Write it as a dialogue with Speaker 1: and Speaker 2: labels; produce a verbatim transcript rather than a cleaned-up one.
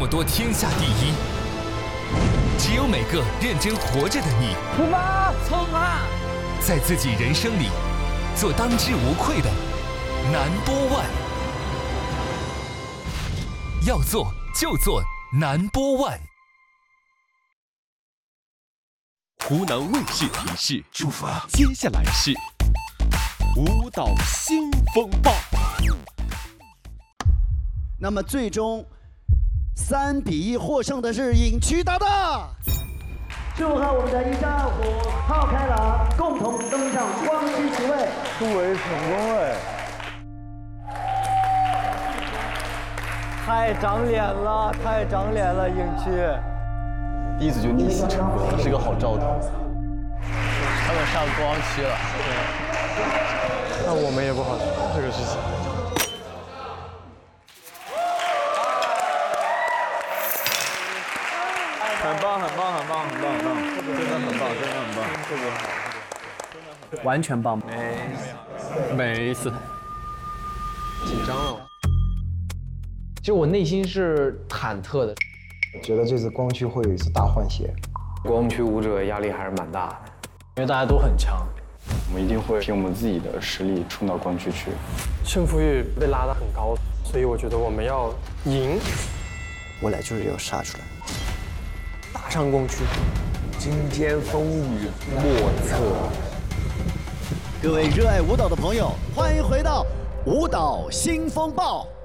Speaker 1: 夺天下第一。只有每个认真活着的你，
Speaker 2: 出发，冲啊！
Speaker 1: 在自己人生里做当之无愧的Number One。要做就做Number One。
Speaker 3: 湖南卫视提示：出发，接下来是舞蹈新风暴。
Speaker 4: 那么最终三比一获胜的是影区大大。祝贺我们的一战二虎浩开朗共同登上光区席位，
Speaker 5: 突围成功哎！太长脸了，太长脸了，影区。
Speaker 6: 第一次就逆袭成功，是个好兆头。
Speaker 7: 他们上光区了，
Speaker 5: 那我们也不好说这个事情。很棒，很棒，很棒，很棒，很棒，真的很棒，真的很棒，特别好，
Speaker 2: 完全棒，
Speaker 7: 没没事，
Speaker 6: 紧张了。
Speaker 8: 其实我内心是忐忑的，
Speaker 9: 我觉得这次光区会有一次大换血。
Speaker 8: 光区舞者压力还是蛮大的，
Speaker 5: 因为大家都很强，
Speaker 6: 我们一定会凭我们自己的实力冲到光区去。
Speaker 5: 胜负欲被拉得很高，所以我觉得我们要赢。
Speaker 9: 我俩就是要杀出来。
Speaker 5: 大上光区，
Speaker 8: 惊天风雨莫测。
Speaker 4: 各位热爱舞蹈的朋友，欢迎回到舞蹈新风暴。